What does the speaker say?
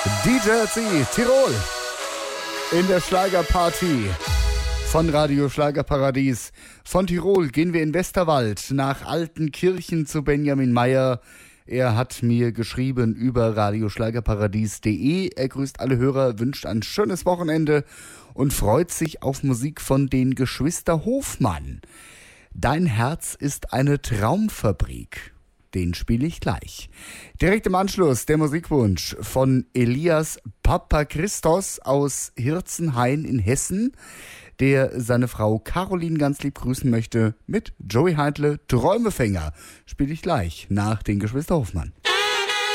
DJC Tirol in der Schlagerparty von Radio Schlagerparadies. Von Tirol gehen wir in Westerwald nach Altenkirchen zu Benjamin Meyer. Er hat mir geschrieben über radioschlagerparadies.de. Er grüßt alle Hörer, wünscht ein schönes Wochenende und freut sich auf Musik von den Geschwister Hofmann. Dein Herz ist eine Traumfabrik. Den spiele ich gleich. Direkt im Anschluss der Musikwunsch von Elias Papa Christos aus Hirzenhain in Hessen, der seine Frau Caroline ganz lieb grüßen möchte mit Joey Heidle, Träumefänger. Spiele ich gleich nach den Geschwister Hofmann.